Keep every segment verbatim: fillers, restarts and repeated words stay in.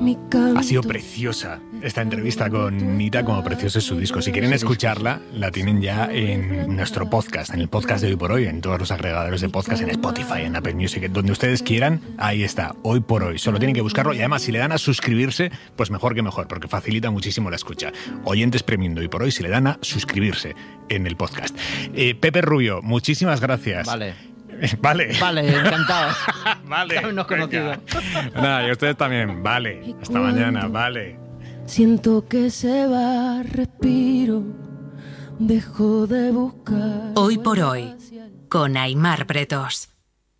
Ha sido preciosa esta entrevista con Nita, como precioso es su disco. Si quieren escucharla, la tienen ya en nuestro podcast, en el podcast de Hoy por Hoy, en todos los agregadores de podcast, en Spotify, en Apple Music, donde ustedes quieran. Ahí está, Hoy por Hoy. Solo tienen que buscarlo y además si le dan a suscribirse, pues mejor que mejor, porque facilita muchísimo la escucha. Oyentes Premium de Hoy por Hoy, si le dan a suscribirse en el podcast. Eh, Pepe Rubio, muchísimas gracias. Vale. Vale. Vale, encantado. Vale. Habernos conocido. Nada, y ustedes también. Vale. Hasta mañana. Vale. Siento que se va, respiro, dejo de buscar. Hoy por Hoy, con Aimar Pretos.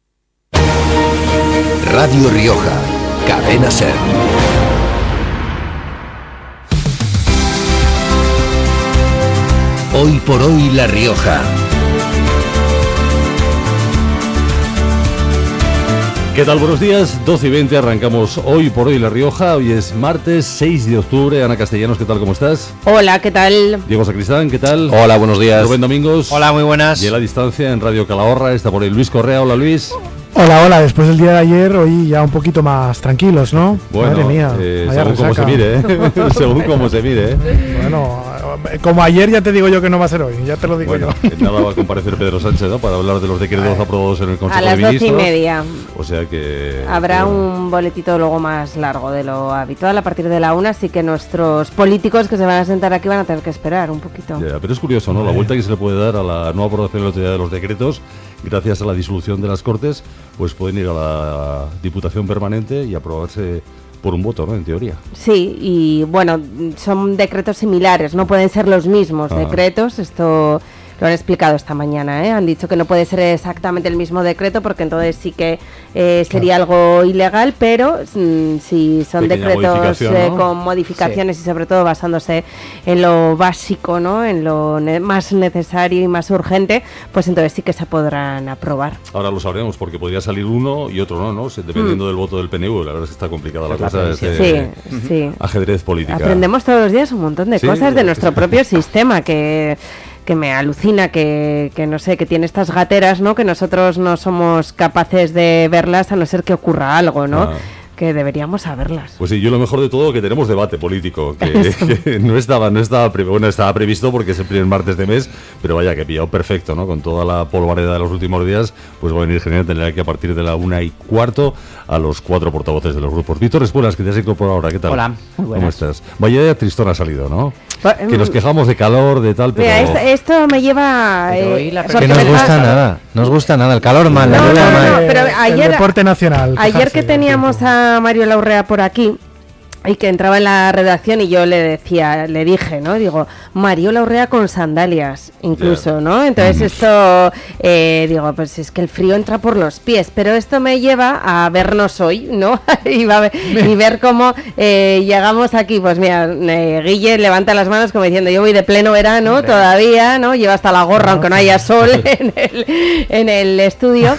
Radio Rioja, Cadena Ser. Hoy por Hoy La Rioja. ¿Qué tal? Buenos días, doce y veinte, arrancamos Hoy por Hoy La Rioja. Hoy es martes seis de octubre. Ana Castellanos, ¿qué tal? ¿Cómo estás? Hola, ¿qué tal? Diego Sacristán, ¿qué tal? Hola, buenos días. Rubén Domingos. Hola, muy buenas. Y a la distancia en Radio Calahorra está por ahí Luis Correa. Hola, Luis. Hola, hola, después del día de ayer, hoy ya un poquito más tranquilos, ¿no? Bueno, madre mía, eh, vaya según cómo se resaca. mire, ¿eh? Según cómo se mire, ¿eh? Bueno, como ayer ya te digo yo que no va a ser hoy, ya te lo digo Bueno, yo. en nada va a comparecer Pedro Sánchez, ¿no? Para hablar de los decretos aprobados en el Consejo A las de doce Ministros. y media. O sea que... Habrá bueno, un boletito luego más largo de lo habitual a partir de la una, así que nuestros políticos que se van a sentar aquí van a tener que esperar un poquito. Ya, pero es curioso, ¿no? La vuelta que se le puede dar a la nueva aprobación de la autoridad de los decretos, gracias a la disolución de las Cortes, pues pueden ir a la Diputación Permanente y aprobarse por un voto, ¿no? En teoría. Sí, y bueno, son decretos similares, no pueden ser los mismos Ah. decretos, esto lo han explicado esta mañana, ¿eh? Han dicho que no puede ser exactamente el mismo decreto porque entonces sí que eh, sería algo ilegal, pero mm, si son Pequeña decretos modificación, eh, ¿no? con modificaciones y sobre todo basándose en lo básico, ¿no? En lo ne- más necesario y más urgente, pues entonces sí que se podrán aprobar. Ahora lo sabremos porque podría salir uno y otro no, ¿no? Se- Dependiendo del voto del P N V. La verdad es que está complicada la Es la cosa. previsión. este Sí, sí. ajedrez política. Aprendemos todos los días un montón de Sí, cosas de sí, nuestro sí. propio sistema que, que me alucina, que, que no sé, que tiene estas gateras, ¿no? Que nosotros no somos capaces de verlas a no ser que ocurra algo, ¿no? Ah. Que deberíamos saberlas. Pues sí, yo lo mejor de todo que tenemos debate político, que, que no estaba, no estaba, pre- bueno, estaba previsto porque es el primer martes de mes, pero vaya que pillado perfecto, ¿no? Con toda la polvareda de los últimos días, pues va a venir genial tener aquí a partir de la una y cuarto a los cuatro portavoces de los grupos. Víctor Espuelas, que te has incorporado ahora, ¿qué tal? Hola, muy ¿Cómo buenas. estás? Vaya tristón ha salido, ¿no? Pues, Que nos quejamos de calor, de tal, pero... Mira, esto, esto me lleva... Pero eh, hoy la porque Que no me nos está- gusta nada, no nos gusta nada. El calor mal, la No, lluvia no, mal. no, pero El ayer- deporte nacional. Ayer quejarse que del teníamos tiempo. a Mario Laurrea por aquí y que entraba en la redacción y yo le decía, le dije, ¿no? Digo, Mario Laurrea con sandalias, incluso, Ya. ¿no? Entonces esto, eh, digo, pues es que el frío entra por los pies, pero esto me lleva a vernos hoy, ¿no? y, va a ver- y ver cómo eh, llegamos aquí, pues mira, eh, Guille levanta las manos como diciendo, yo voy de pleno verano todavía, ¿no? Lleva hasta la gorra, aunque no haya sol en el, en el estudio,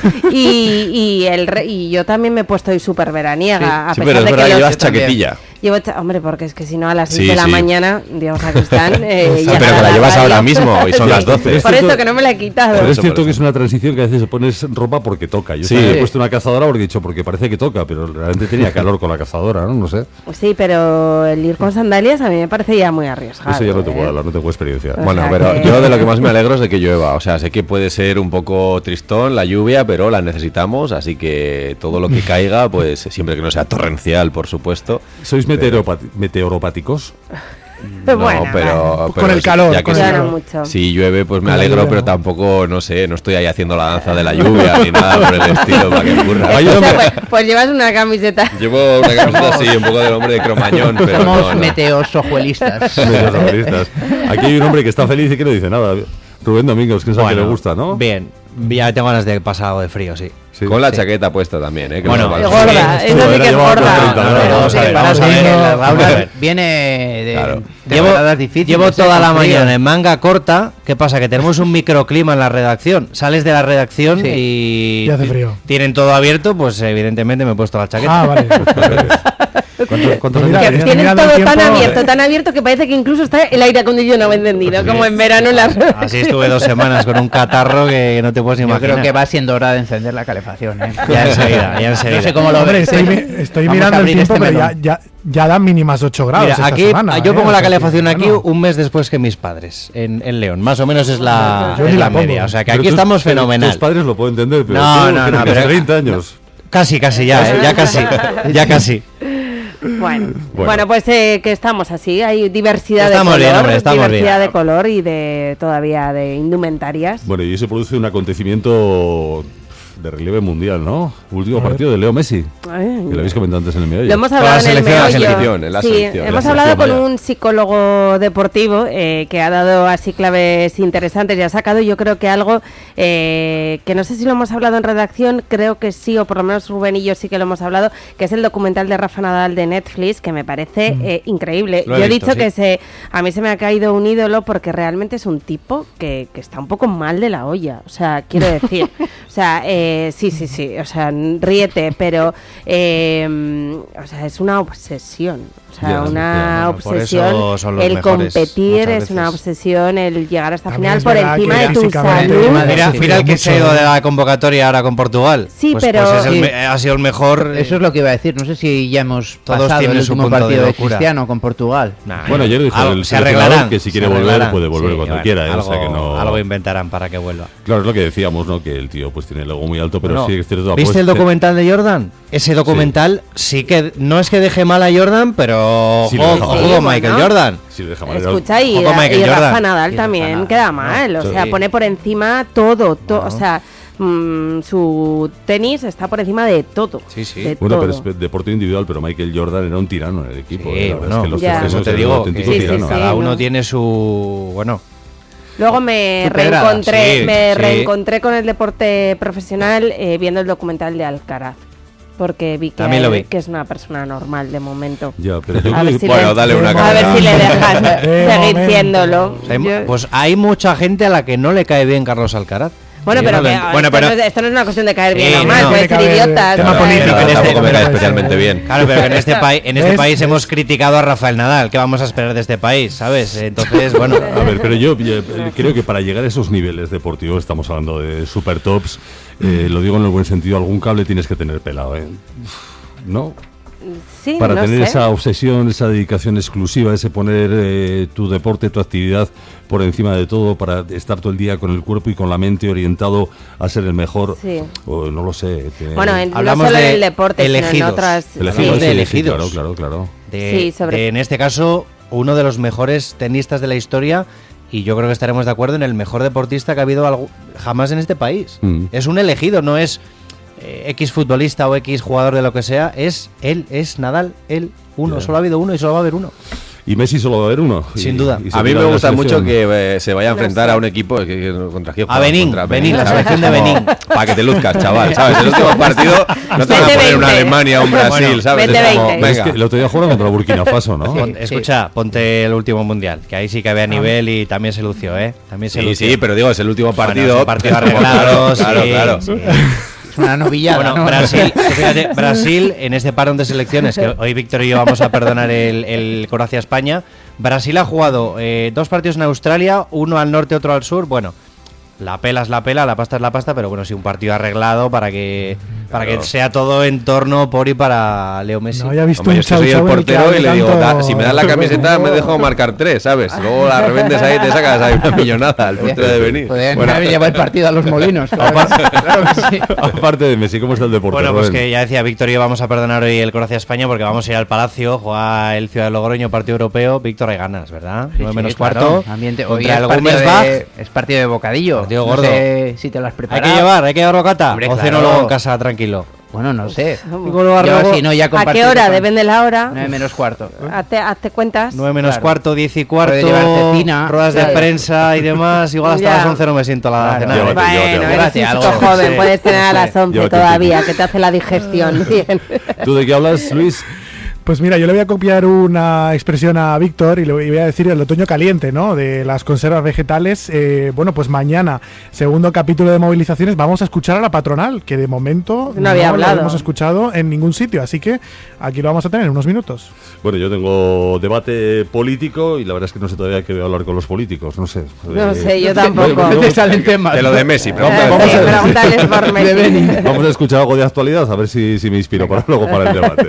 y, y, el re- y yo también me he puesto hoy súper veraniega, a Sí, pesar pero es de verdad que que los- llevas chaquetilla. Llevo cha- hombre, porque es que si no a las seis Sí, de la sí. mañana, Diego Sacristán, eh, Sí, ya pero está que la llevas radio. ahora mismo y son las doce. Por eso que no me la he quitado. Pero es eso, cierto por que eso. es una transición que a veces pones ropa porque toca. Yo Sí. también he puesto una cazadora porque he dicho, porque parece que toca, pero realmente tenía calor con la cazadora, ¿no? No sé. Sí, pero el ir con sandalias a mí me parece ya muy arriesgado. Eso ya no te ¿eh? puedo hablar, no tengo experiencia. O Bueno, sea pero que- yo de lo que más me alegro es de que llueva. O sea, sé que puede ser un poco tristón la lluvia, pero la necesitamos, así que todo lo que caiga, pues siempre que no sea torrencial, por supuesto. ¿Sois meteoropati- meteoropáticos? No, Bueno, pero, Con pero el sí, calor, ya que con sí, el Claro, calor. mucho. si llueve, pues me Con la alegro, lluvia, pero ¿no? tampoco, no sé, no estoy ahí haciendo la danza de la lluvia ni nada por el estilo para que ocurra. Escucha, pues, pues llevas una camiseta. Llevo una camiseta así, un poco del hombre de Cromañón, pero Somos no, no. meteosojuelistas. Meteorologistas. Aquí hay un hombre que está feliz y que no dice nada. Rubén Domingos, que es el que Bueno, le gusta, ¿no? Bien, ya tengo ganas de pasar algo de frío, sí. Sí. Con la Sí. chaqueta puesta también, ¿eh? Que Bueno, no Es nos gorda, vale. eso sí que es Hubiera llevado gorda. otros treinta No, no, grados. vamos a ver, Sí, vamos a para ver. seguir, Vamos a Raúl, ver. viene de Claro. Llevo, temporadas difíciles, llevo ¿eh? toda la Con frío. mañana en manga corta. ¿Qué pasa? Que tenemos un microclima en la redacción. Sales de la redacción Sí. y, Y hace frío. tienen todo abierto, pues evidentemente me he puesto la chaqueta. Ah, vale. ¿Cuántos, cuántos Mira, años Que estoy tenías? tienen mirando todo el tan tiempo. abierto, tan abierto que parece que incluso está el aire acondicionado encendido, como en verano en las... Así estuve dos semanas con un catarro que no te puedes ni Yo imaginar. creo que va siendo hora de encender la calefacción, ¿eh? Ya enseguida, ya enseguida. No sé cómo lo Hombre, ves. estoy, ¿eh? mi- estoy Vamos a mirando el abrir tiempo, este pero ya, melón. ya, ya dan mínimas ocho grados Mira, esta aquí semana, yo ¿eh? pongo O la sea que, calefacción aquí bueno, un mes después que mis padres en, en León. Más o menos es la, Yo es ni la la pongo. media. O sea que Pero aquí tus- estamos pero fenomenal. Tus padres lo pueden entender, pero No, tú, no, que no, tienes pero- treinta años. Casi, casi ya, ¿eh? Ya casi. Ya casi. Bueno, Bueno. bueno, pues eh, que estamos así, hay diversidad Estamos de bien, color, hombre, estamos diversidad bien. de color y de todavía de indumentarias. Bueno, y se produce un acontecimiento de relieve mundial, ¿no? Último A ver. partido de Leo Messi, Ay. que lo habéis comentado antes en el meollo. Lo hemos Con hablado la en el selección, la meollo. selección, en la sí, selección, hemos la hablado selección, con vaya. un psicólogo deportivo eh, que ha dado así claves interesantes y ha sacado, yo creo que algo eh, que no sé si lo hemos hablado en redacción, creo que sí, o por lo menos Rubén y yo sí que lo hemos hablado, que es el documental de Rafa Nadal de Netflix, que me parece eh, increíble. Lo he yo he visto, dicho sí. que se, a mí se me ha caído un ídolo porque realmente es un tipo que, que está un poco mal de la olla, o sea, quiero decir, o sea, eh, sí, sí, sí, o sea, ríete, pero eh, o sea, es una obsesión, o sea, Ya, una ya, bueno, por eso obsesión son los el mejores, competir, muchas es una veces. obsesión el llegar hasta También final es por verdad encima que de tu físicamente- salud. Madre Mira, Sí, mira el que mucho. se ha ido de la convocatoria ahora con Portugal. Sí, Pues- pero- pues es el Sí. me- ha sido el mejor. Eso es lo que iba a decir. No sé si ya hemos Todos pasado el tienen su último punto de partido de, locura. Cristiano con Portugal. Nah, Bueno, ayer dijo algo- el se seleccionador arreglarán, que si quiere se volver, arreglarán. puede volver cuando bueno, quiera, ¿eh? O Algo, sea que no- algo inventarán para que vuelva. Claro, es lo que decíamos, ¿no? Que el tío pues tiene el ego muy alto, pero No. sí es cierto. ¿Viste pues, el te- documental de Jordan? Ese documental sí, que no es que deje mal a Jordan, pero Sí, lo ojo, deja mal. ojo Sí, con bueno. Michael Jordan. Sí, le deja mal. Escucha, y, Ojo con Michael y Rafa Jordan. Nadal Y también Rafa Nadal, queda no, mal, o sí. sea, pone por encima todo, to- o sea, mm, su tenis está por encima de todo. Sí, sí. de Bueno, todo. pero es deporte individual, pero Michael Jordan era un tirano en el equipo. Sí, ¿eh? La verdad bueno, es que los Ya. terceros Eso te eran digo, un que auténtico Sí, sí, tirano. sí. cada uno no. tiene su... Bueno, Luego me Su pedrada, reencontré, sí, me sí. reencontré con el deporte profesional eh, viendo el documental de Alcaraz, porque vi que, También lo vi. que es una persona normal de momento. Ya, pero yo A creo ver que- si Bueno, le, dale una a ver carrera. si le dejan De seguir momento. siéndolo. pues hay, Yo- pues hay mucha gente a la que no le cae bien Carlos Alcaraz. bueno, Yo pero, no lo que, ent- bueno, esto, pero no es, esto no es una cuestión de caer bien Sí, o mal, no. puede Tiene que ser haber idiotas. tema o sea, político, Pero en este- tampoco me cae pero- especialmente bien. Claro, pero que en este, país en este ¿Ves? país hemos ¿Ves? criticado a Rafael Nadal. ¿Qué vamos a esperar de este país, sabes? Entonces, bueno. A ver, pero yo, yo, eh, creo que para llegar a esos niveles deportivos, estamos hablando de super tops, eh, lo digo en el buen sentido, algún cable tienes que tener pelado, ¿eh? ¿No? sí, Para no tener sé. esa obsesión, esa dedicación exclusiva, ese poner eh, tu deporte, tu actividad por encima de todo, para estar todo el día con el cuerpo y con la mente orientado a ser el mejor. Sí. O no lo sé. que- Bueno, en- no Hablamos solo en de el deporte, sino en elegidos. otras... elegidos, de sí, sí, elegidos. claro, claro, claro. De, Sí, sobre- de, en este caso, uno de los mejores tenistas de la historia. Y yo creo que estaremos de acuerdo en el mejor deportista que ha habido algu- jamás en este país. Mm. Es un elegido, no es eh, X futbolista o X jugador de lo que sea. Es él, es Nadal, él, uno. Ya. Solo ha habido uno y solo va a haber uno. Y Messi solo va a haber uno. Sin Y- duda. y se A mí tira me de la gusta mucho selección. que eh, se vaya a enfrentar sé. a un equipo que, que- contra quién A juega, Benín, contra Benín, la ¿sabes? selección de Como Benín. Para que te luzcas, chaval, ¿sabes? El último partido no te van a Vete poner una veinte. Alemania o un Brasil, Bueno, ¿sabes? vete Es como, veinte. Es venga. que el otro día jugaron contra Burkina Faso, ¿no? Pon- Sí, escucha, ponte el último mundial, que ahí sí que había nivel y también se lució, ¿eh? También se Sí, lució. sí, pero digo, es el último Bueno, partido. es un partido arreglado, claro, sí, claro. sí. Es una novillada, Bueno, ¿no? Brasil, fíjate, Brasil en este parón de selecciones, que hoy Víctor y yo vamos a perdonar el, el Croacia-España, Brasil ha jugado eh, dos partidos en Australia, uno al norte, otro al sur, bueno, la pela es la pela, la pasta es la pasta, pero bueno, sí un partido arreglado para que para que sea todo en torno por y para Leo Messi. No había visto Hombre, un yo es que soy el chau chau en que portero y hable le digo, tanto- "Da- si me das la camiseta me dejo marcar tres, ¿sabes? Luego la revendes ahí y te sacas ahí una millonada, el portero de venir. Podrían Bueno, haber llevado el partido a los molinos. Claro, claro que sí. Aparte de Messi, ¿cómo está el deporte? Bueno, pues Rubén? que ya decía Víctor y yo vamos a perdonar hoy el Croacia-España porque vamos a ir al Palacio, juega el Ciudad de Logroño, partido europeo. Víctor, hay ganas, ¿verdad? Sí, nueve sí, menos claro. cuarto. Ambiente. Hoy Contra es el partido, Gummersbach. de, es partido de bocadillo. Partido No gordo. sé si te lo has Hay preparado. que llevar, hay que llevar bocata. Hombre, O claro. ceno luego en casa, tranquilo. Bueno, no sé. Luego, Yo, luego, si no, ya ¿a qué compartido hora? con- Depende de la hora. nueve menos cuarto. Hazte, hazte cuentas. nueve menos Claro. cuarto, diez y Puede cuarto. llevar cecina. Ruedas de Claro. prensa y demás. Igual hasta Ya. las once no me siento a la Claro. cena. Llévate, Bueno, llévate eres algo. un Llévate chico algo. joven, Sí. puedes tener a las once Llévate todavía, que te hace la digestión. Bien. ¿Tú de qué hablas, Luis? Pues mira, yo le voy a copiar una expresión a Víctor y le voy a decir el otoño caliente, ¿no? De las conservas vegetales. Eh, bueno, pues mañana, segundo capítulo de movilizaciones, vamos a escuchar a la patronal, que de momento no, había no hablado. lo hemos escuchado en ningún sitio, así que aquí lo vamos a tener en unos minutos. Bueno, yo tengo debate político y la verdad es que no sé todavía qué voy a hablar con los políticos, no sé. No Eh, sé, yo tampoco. No te salen temas. De lo de Messi, Eh, pregúntale. vamos sí, a- pregúntales por Messi. Vamos a escuchar algo de actualidad, a ver si, si me inspiro para luego para el debate.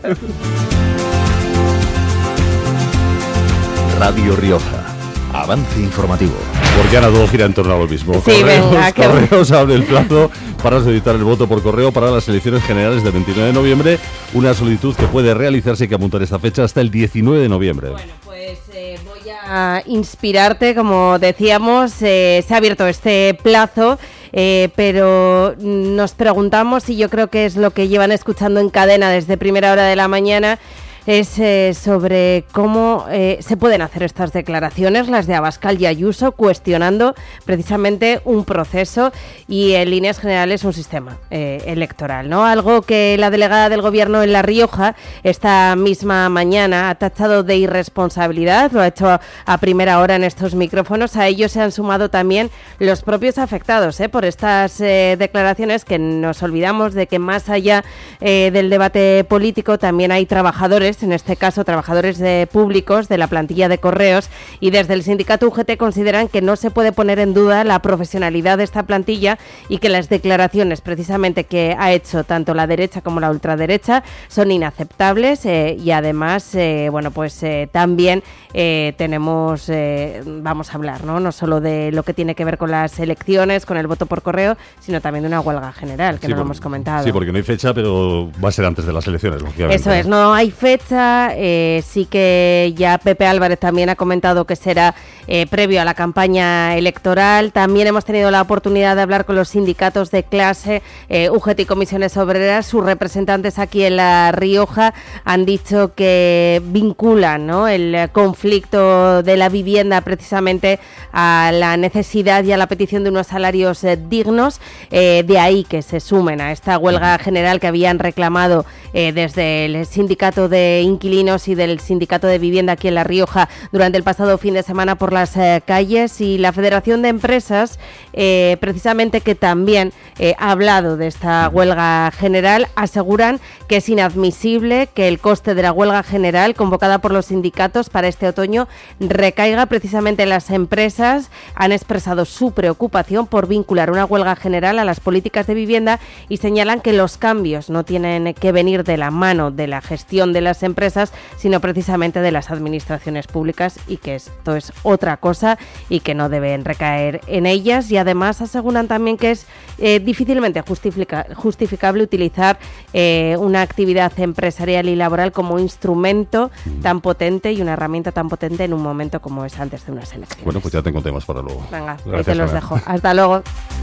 Radio Rioja. Avance informativo. Porque Ana, todo gira en torno a lo mismo. Sí, Correos, venga, que- Correos abre el plazo para solicitar el voto por correo para las elecciones generales del veintinueve de noviembre. Una solicitud que puede realizarse y que apuntar esta fecha hasta el diecinueve de noviembre. Bueno, pues eh, voy a inspirarte, como decíamos, eh, se ha abierto este plazo, eh, pero nos preguntamos, y yo creo que es lo que llevan escuchando en cadena desde primera hora de la mañana, es eh, sobre cómo eh, se pueden hacer estas declaraciones, las de Abascal y Ayuso, cuestionando precisamente un proceso y en líneas generales un sistema eh, electoral, ¿no? Algo que la delegada del Gobierno en La Rioja esta misma mañana ha tachado de irresponsabilidad, lo ha hecho a, a primera hora en estos micrófonos. A ellos se han sumado también los propios afectados eh, por estas eh, declaraciones, que nos olvidamos de que más allá eh, del debate político también hay trabajadores, en este caso trabajadores de públicos de la plantilla de Correos, y desde el sindicato U G T consideran que no se puede poner en duda la profesionalidad de esta plantilla y que las declaraciones precisamente que ha hecho tanto la derecha como la ultraderecha son inaceptables eh, y además, eh, bueno, pues eh, también eh, tenemos, eh, vamos a hablar, ¿no? No solo de lo que tiene que ver con las elecciones, con el voto por correo, sino también de una huelga general, que Sí, no lo por- hemos comentado. Sí, porque no hay fecha, pero va a ser antes de las elecciones, lógicamente. Eso es, no hay fecha, eh, sí que ya Pepe Álvarez también ha comentado que será eh, previo a la campaña electoral. También hemos tenido la oportunidad de hablar con los sindicatos de clase, eh, U G T y Comisiones Obreras. Sus representantes aquí en La Rioja han dicho que vinculan, ¿no?, el conflicto de la vivienda precisamente a la necesidad y a la petición de unos salarios eh, dignos, eh, de ahí que se sumen a esta huelga general que habían reclamado eh, desde el sindicato de inquilinos y del sindicato de vivienda aquí en La Rioja durante el pasado fin de semana por las eh, calles, y la Federación de Empresas eh, precisamente, que también eh, ha hablado de esta huelga general, aseguran que es inadmisible que el coste de la huelga general convocada por los sindicatos para este otoño recaiga precisamente en las empresas. Han expresado su preocupación por vincular una huelga general a las políticas de vivienda y señalan que los cambios no tienen que venir de la mano de la gestión de las empresas, sino precisamente de las administraciones públicas, y que esto es otra cosa y que no deben recaer en ellas. Y además aseguran también que es eh, difícilmente justifica- justificable utilizar eh, una actividad empresarial y laboral como instrumento tan potente y una herramienta tan potente en un momento como es antes de unas elecciones. Bueno, pues ya tengo temas para luego. Venga, ahí Gracias, te los Ana. dejo. Hasta luego.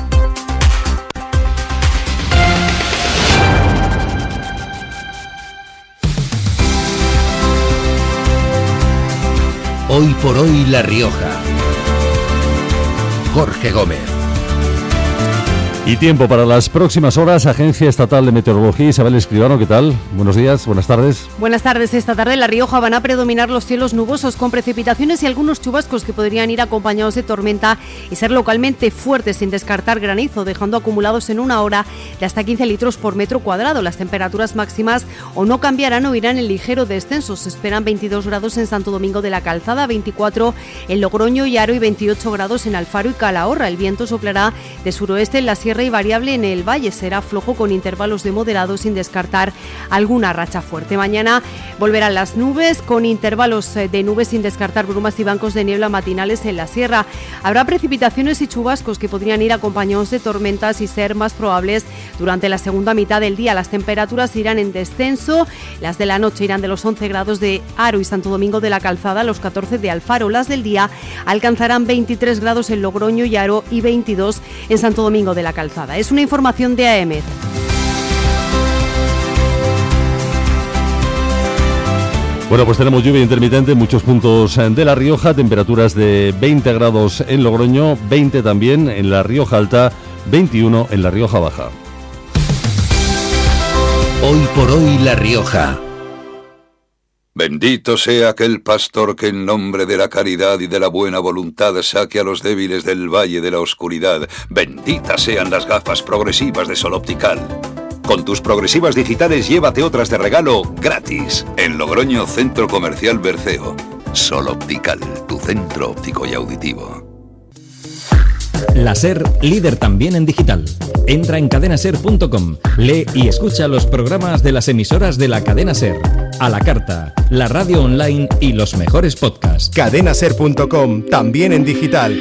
Hoy por hoy La Rioja. Jorge Gómez. Y tiempo para las próximas horas. Agencia Estatal de Meteorología, Isabel Escribano, ¿qué tal? Buenos días, buenas tardes. Buenas tardes. Esta tarde en La Rioja van a predominar los cielos nubosos con precipitaciones y algunos chubascos que podrían ir acompañados de tormenta y ser localmente fuertes, sin descartar granizo, dejando acumulados en una hora de hasta quince litros por metro cuadrado. Las temperaturas máximas o no cambiarán o irán en ligero descenso. Se esperan veintidós grados en Santo Domingo de la Calzada, veinticuatro en Logroño y Haro y veintiocho grados en Alfaro y Calahorra. El viento soplará de suroeste en la sierra y variable en el valle. Será flojo con intervalos de moderado, sin descartar alguna racha fuerte. Mañana volverán las nubes con intervalos de nubes, sin descartar brumas y bancos de niebla matinales en la sierra. Habrá precipitaciones y chubascos que podrían ir acompañados de tormentas y ser más probables durante la segunda mitad del día. Las temperaturas irán en descenso. Las de la noche irán de los once grados de Haro y Santo Domingo de la Calzada a los catorce de Alfaro. Las del día alcanzarán veintitrés grados en Logroño y Haro y veintidós en Santo Domingo de la Calzada. Es una información de A E M E D. Bueno, pues tenemos lluvia intermitente en muchos puntos de La Rioja, temperaturas de veinte grados en Logroño, veinte también en La Rioja Alta, veintiuno en La Rioja Baja. Hoy por hoy La Rioja. Bendito sea aquel pastor que en nombre de la caridad y de la buena voluntad saque a los débiles del valle de la oscuridad. Benditas sean las gafas progresivas de Sol Optical. Con tus progresivas digitales llévate otras de regalo gratis. En Logroño, Centro Comercial Berceo. Sol Optical, tu centro óptico y auditivo. La SER, líder también en digital. Entra en cadena ser punto com, lee y escucha los programas de las emisoras de la cadena SER. A la carta, la radio online y los mejores podcasts. cadena ser punto com, también en digital.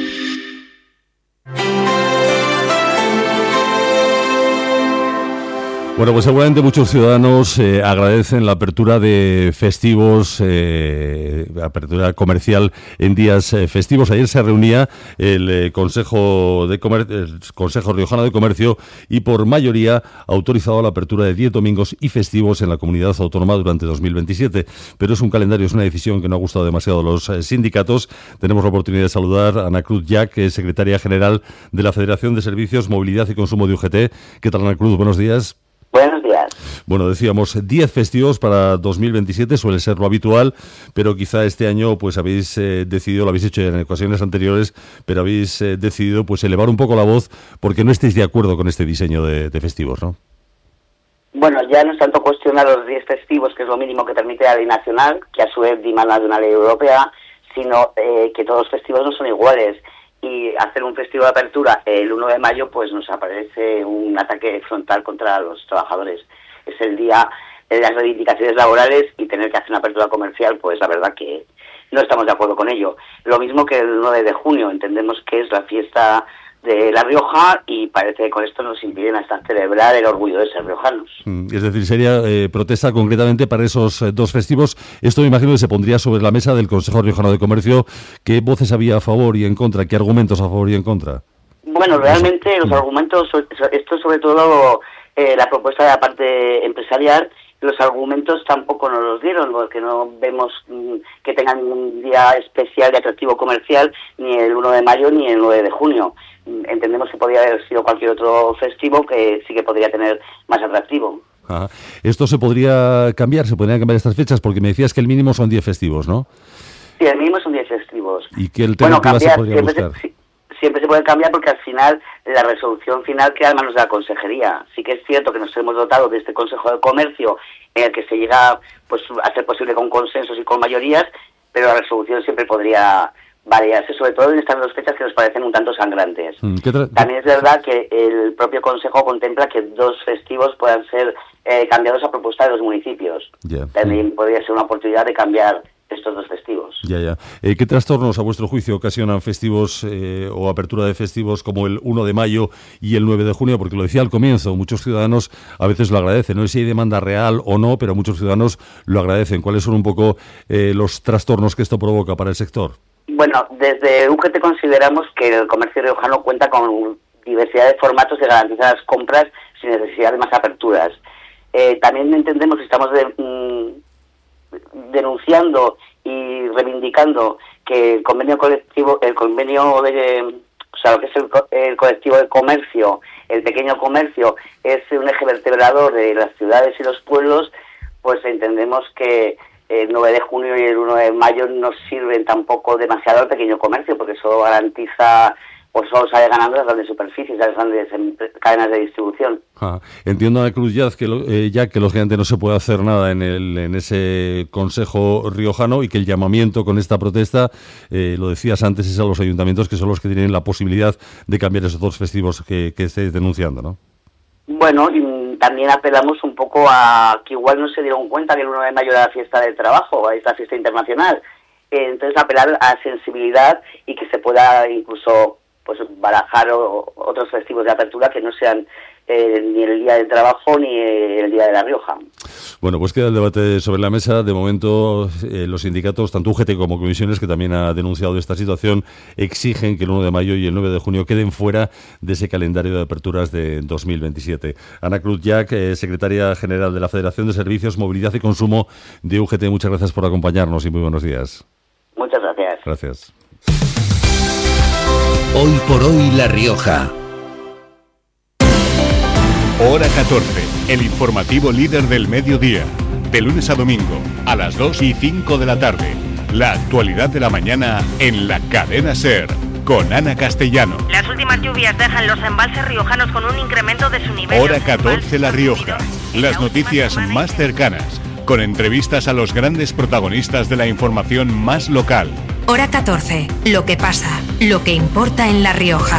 Bueno, pues seguramente muchos ciudadanos eh, agradecen la apertura de festivos, eh, apertura comercial en días eh, festivos. Ayer se reunía el eh, Consejo de Comer- el Consejo Riojano de Comercio y por mayoría ha autorizado la apertura de diez domingos y festivos en la comunidad autónoma durante dos mil veintisiete. Pero es un calendario, es una decisión que no ha gustado demasiado a los eh, sindicatos. Tenemos la oportunidad de saludar a Ana Cruz Jack, que es secretaria general de la Federación de Servicios, Movilidad y Consumo de U G T. ¿Qué tal, Ana Cruz? Buenos días. Buenos días. Bueno, decíamos diez festivos para dos mil veintisiete, suele ser lo habitual, pero quizá este año pues habéis eh, decidido, lo habéis hecho en ocasiones anteriores, pero habéis eh, decidido pues elevar un poco la voz porque no estéis de acuerdo con este diseño de, de festivos, ¿no? Bueno, ya no es tanto cuestionar los diez festivos, que es lo mínimo que permite la ley nacional, que a su vez dimana de una ley europea, sino eh, que todos los festivos no son iguales. Y hacer un festivo de apertura el uno de mayo pues nos aparece un ataque frontal contra los trabajadores. Es el día de las reivindicaciones laborales y tener que hacer una apertura comercial, pues la verdad que no estamos de acuerdo con ello. Lo mismo que el nueve de junio, entendemos que es la fiesta de La Rioja y parece que con esto nos impiden hasta celebrar el orgullo de ser riojanos. Es decir, sería eh, protesta concretamente para esos eh, dos festivos. Esto me imagino que se pondría sobre la mesa del Consejo Riojano de Comercio. ¿Qué voces había a favor y en contra? ¿Qué argumentos a favor y en contra? Bueno, realmente los argumentos, esto sobre todo eh, la propuesta de la parte empresarial, los argumentos tampoco nos los dieron, porque no vemos mm, que tengan un día especial de atractivo comercial, ni el uno de mayo ni el nueve de junio. Entendemos que podría haber sido cualquier otro festivo que sí que podría tener más atractivo. Ajá. Esto se podría cambiar, se podrían cambiar estas fechas, porque me decías que el mínimo son diez festivos, ¿no? Sí, el mínimo son diez festivos. ¿Y qué Bueno, alternativa cambiar, se podría siempre buscar? se, siempre se puede cambiar porque al final la resolución final queda en manos de la consejería. Sí que es cierto que nos hemos dotado de este Consejo de Comercio en el que se llega pues a ser posible con consensos y con mayorías, pero la resolución siempre podría variarse, sobre todo en estas dos fechas que nos parecen un tanto sangrantes. También es verdad que el propio Consejo contempla que dos festivos puedan ser eh, cambiados a propuesta de los municipios. Ya. También podría ser una oportunidad de cambiar estos dos festivos. Ya, ya. Eh, ¿Qué trastornos, a vuestro juicio, ocasionan festivos eh, o apertura de festivos como el uno de mayo y el nueve de junio? Porque lo decía al comienzo, muchos ciudadanos a veces lo agradecen. No sé si hay demanda real o no, pero muchos ciudadanos lo agradecen. ¿Cuáles son un poco eh, los trastornos que esto provoca para el sector? Bueno, desde U G T consideramos que el comercio riojano cuenta con diversidad de formatos que garantizan las compras sin necesidad de más aperturas. Eh, también entendemos que estamos de, mm, denunciando y reivindicando que el convenio colectivo, el convenio de, o sea, lo que es el, el colectivo de comercio, el pequeño comercio, es un eje vertebrador de las ciudades y los pueblos, pues entendemos que el nueve de junio y el uno de mayo no sirven tampoco demasiado al pequeño comercio, porque eso garantiza, pues solo sale ganando las grandes superficies, las grandes cadenas de distribución. Ah, entiendo, Ana Cruz Yaz, que lo, eh, ya que lógicamente no se puede hacer nada en, el, en ese Consejo Riojano y que el llamamiento con esta protesta, eh, lo decías antes, es a los ayuntamientos que son los que tienen la posibilidad de cambiar esos dos festivos que, que estáis denunciando, ¿no? Bueno, y también apelamos un poco a que igual no se dieron cuenta que el uno de mayo era la fiesta del trabajo, es la fiesta internacional. Eh, entonces apelar a sensibilidad y que se pueda incluso pues barajar o, otros festivos de apertura que no sean eh, ni el Día del Trabajo ni el Día de La Rioja. Bueno, pues queda el debate sobre la mesa. De momento, eh, los sindicatos, tanto U G T como comisiones, que también ha denunciado esta situación, exigen que el uno de mayo y el nueve de junio queden fuera de ese calendario de aperturas de dos mil veintisiete. Ana Cruz Jack, eh, secretaria general de la Federación de Servicios, Movilidad y Consumo de U G T, muchas gracias por acompañarnos y muy buenos días. Muchas gracias. Gracias. Hoy por hoy La Rioja. Hora catorce, el informativo líder del mediodía. De lunes a domingo, a las dos y cinco de la tarde. La actualidad de la mañana en la Cadena SER, con Ana Castellano. Las últimas lluvias dejan los embalses riojanos con un incremento de su nivel. Hora catorce La Rioja. Las noticias más cercanas, con entrevistas a los grandes protagonistas de la información más local. Hora catorce. Lo que pasa, lo que importa en La Rioja.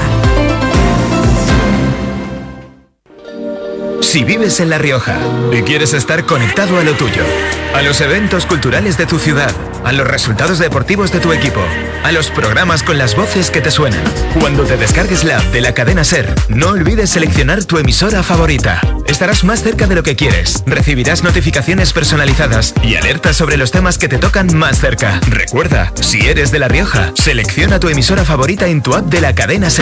Si vives en La Rioja y quieres estar conectado a lo tuyo, a los eventos culturales de tu ciudad, a los resultados deportivos de tu equipo, a los programas con las voces que te suenan, cuando te descargues la app de la Cadena SER, no olvides seleccionar tu emisora favorita. Estarás más cerca de lo que quieres, recibirás notificaciones personalizadas y alertas sobre los temas que te tocan más cerca. Recuerda, si eres de La Rioja, selecciona tu emisora favorita en tu app de la Cadena SER.